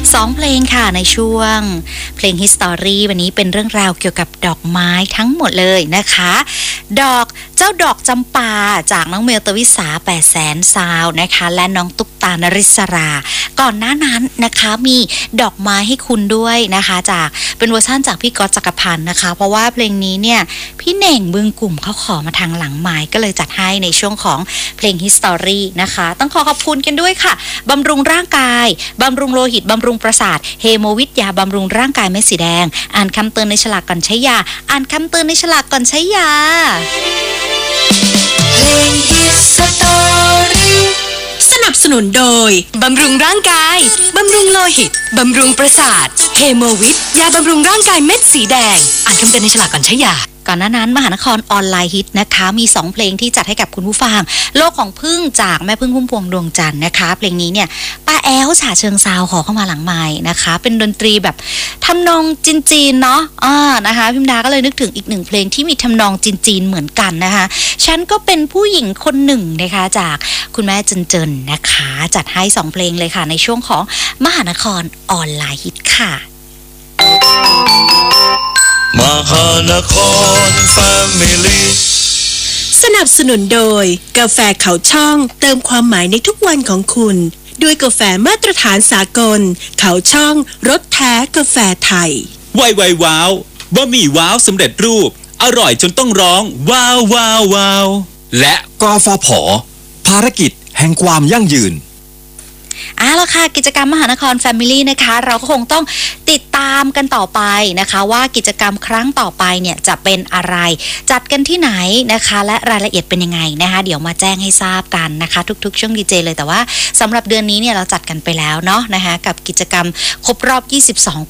2 เพลงค่ะในช่วงเพลง History วันนี้เป็นเรื่องราวเกี่ยวกับดอกไม้ทั้งหมดเลยนะคะเจ้าดอกจำปาจากน้องเมลตวิสา800,000 ซาวนะคะและน้องตุ๊กตานริศราก่อนหน้านั้นนะคะมีดอกไม้ให้คุณด้วยนะคะจากเป็นเวอร์ชันจากพี่ก๊อตจักรพันธ์นะคะเพราะว่าเพลงนี้เนี่ยพี่เน่งบึงกลุ่มเขาขอมาทางหลังไม้ก็เลยจัดให้ในช่วงของเพลง History นะคะต้องขอบคุณกันด้วยค่ะบำรุงร่างกายบำรุงโลหิตบำรุงประสาทเฮโมวิทยาบำรุงร่างกายเม็ดสีแดงอ่านคำเตือนในฉลากก่อนใช้ยาอ่านคำเตือนในฉลากก่อนใช้ยาเพลง History สนับสนุนโดยบำรุงร่างกายบำรุงโลหิตบำรุงประสาทเฮโมวิทยาบำรุงร่างกายเม็ดสีแดงอ่านคำเตือนในฉลากก่อนใช้ยาก่อนหน้านั้นมหานครออนไลน์ฮิตนะคะมี2เพลงที่จัดให้กับคุณผู้ฟังโลกของพึ่งจากแม่พึ่งพุ่มพวงดวงจันทร์นะคะเพลงนี้เนี่ยป้าแอลฉะเชิงเซาขอเข้ามาหลังไมค์นะคะเป็นดนตรีแบบทำนองจีนๆเนาะนะคะพิมดาก็เลยนึกถึงอีก1เพลงที่มีทำนองจีนๆเหมือนกันนะคะฉันก็เป็นผู้หญิงคนหนึ่งนะคะจากคุณแม่เจินๆนะคะจัดให้2เพลงเลยค่ะในช่วงของมหานครออนไลน์ฮิตค่ะมหานครแฟมิลี่สนับสนุนโดยกาแฟเขาช่องเติมความหมายในทุกวันของคุณด้วยกาแฟมาตรฐานสากลเขาช่องรสแท้กาแฟไทยไวว้าวบะหมี่ว้าวสำเร็จรูปอร่อยจนต้องร้องว้าวว้าวว้าวและกฟผ.ภารกิจแห่งความยั่งยืนแล้วค่ะกิจกรรมมหานคร Family นะคะเราก็คงต้องติดตามกันต่อไปนะคะว่ากิจกรรมครั้งต่อไปเนี่ยจะเป็นอะไรจัดกันที่ไหนนะคะและรายละเอียดเป็นยังไงนะคะเดี๋ยวมาแจ้งให้ทราบกันนะคะทุกๆช่วงดีเจเลยแต่ว่าสำหรับเดือนนี้เนี่ยเราจัดกันไปแล้วเนาะนะคะกับกิจกรรมครบรอบ22